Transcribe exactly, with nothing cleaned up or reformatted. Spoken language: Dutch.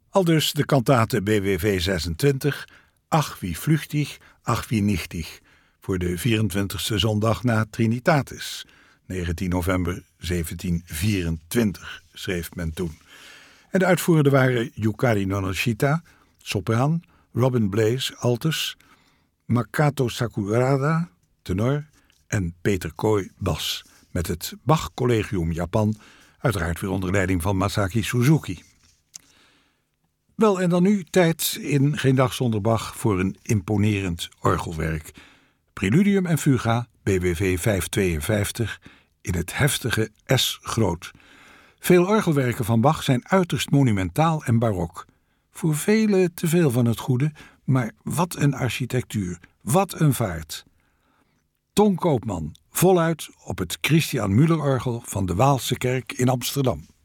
Aldus de kantate B W V zesentwintig, Ach wie vluchtig, ach wie nichtig, voor de vierentwintigste zondag na Trinitatis, negentien november zeventien vierentwintig, schreef men toen. En de uitvoerenden waren Yukari Nonoshita, sopraan, Robin Blaze, altus, Makato Sakurada, tenor en Peter Kooi, bas, met het Bach Collegium Japan, uiteraard weer onder leiding van Masaki Suzuki. Wel, en dan nu tijd in Geen Dag Zonder Bach voor een imponerend orgelwerk. Preludium en Fuga, B W V vijfhonderdtweeënvijftig, in het heftige S groot. Veel orgelwerken van Bach zijn uiterst monumentaal en barok. Voor velen te veel van het goede, maar wat een architectuur, wat een vaart. Ton Koopman, voluit op het Christian Müller-orgel van de Waalse Kerk in Amsterdam.